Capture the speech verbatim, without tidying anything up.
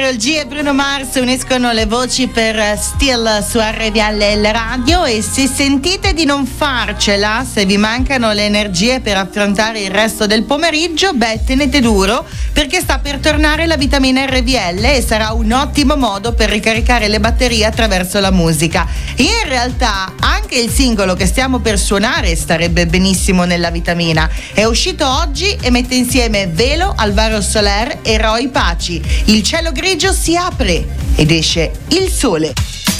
Karol G e Bruno Mars uniscono le voci per Still su R T L Radio, e se sentite di non farcela, se vi mancano le energie per affrontare il resto del pomeriggio, beh, tenete duro, perché sta per tornare la vitamina R V L e sarà un ottimo modo per ricaricare le batterie attraverso la musica. In realtà anche il singolo che stiamo per suonare starebbe benissimo nella vitamina. È uscito oggi e mette insieme Velo, Alvaro Soler e Roy Paci. Il cielo grigio si apre ed esce il sole.